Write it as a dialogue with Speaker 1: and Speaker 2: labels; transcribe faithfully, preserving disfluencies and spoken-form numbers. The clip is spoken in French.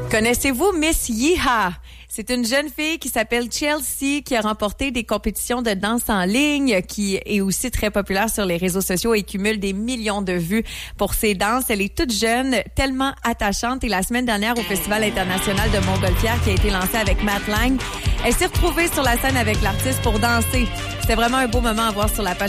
Speaker 1: Connaissez-vous Miss Yeeha? C'est une jeune fille qui s'appelle Chelsea qui a remporté des compétitions de danse en ligne, qui est aussi très populaire sur les réseaux sociaux et cumule des millions de vues pour ses danses. Elle est toute jeune, tellement attachante et la semaine dernière au Festival international de Montgolfière qui a été lancé avec Matt Lang, elle s'est retrouvée sur la scène avec l'artiste pour danser. C'était vraiment un beau moment à voir sur la page